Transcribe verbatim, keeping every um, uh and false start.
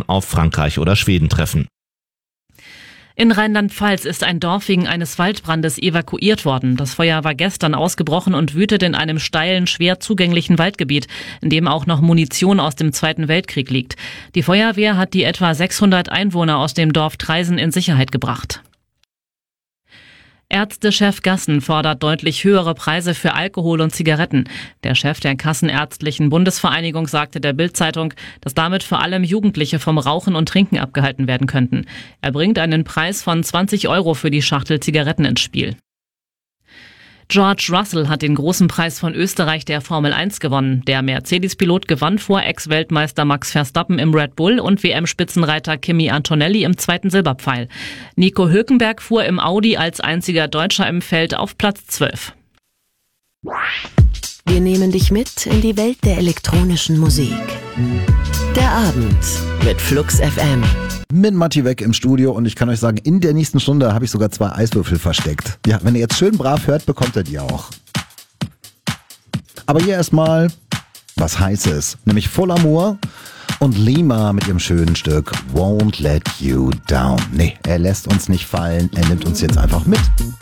London auf Frankreich oder Schweden treffen. In Rheinland-Pfalz ist ein Dorf wegen eines Waldbrandes evakuiert worden. Das Feuer war gestern ausgebrochen und wütet in einem steilen, schwer zugänglichen Waldgebiet, in dem auch noch Munition aus dem Zweiten Weltkrieg liegt. Die Feuerwehr hat die etwa sechshundert Einwohner aus dem Dorf Traisen in Sicherheit gebracht. Ärztechef Gassen fordert deutlich höhere Preise für Alkohol und Zigaretten. Der Chef der Kassenärztlichen Bundesvereinigung sagte der Bild-Zeitung, dass damit vor allem Jugendliche vom Rauchen und Trinken abgehalten werden könnten. Er bringt einen Preis von zwanzig Euro für die Schachtel Zigaretten ins Spiel. George Russell hat den großen Preis von Österreich der Formel eins gewonnen. Der Mercedes-Pilot gewann vor Ex-Weltmeister Max Verstappen im Red Bull und W M-Spitzenreiter Kimi Antonelli im zweiten Silberpfeil. Nico Hülkenberg fuhr im Audi als einziger Deutscher im Feld auf Platz zwölf. Wir nehmen dich mit in die Welt der elektronischen Musik. Der Abend mit Flux F M. Mit Matti weg im Studio und ich kann euch sagen, in der nächsten Stunde habe ich sogar zwei Eiswürfel versteckt. Ja, wenn ihr jetzt schön brav hört, bekommt ihr die auch. Aber hier erstmal was Heißes, nämlich Full Amour und Lima mit ihrem schönen Stück Won't Let You Down. Nee, er lässt uns nicht fallen, er nimmt uns jetzt einfach mit.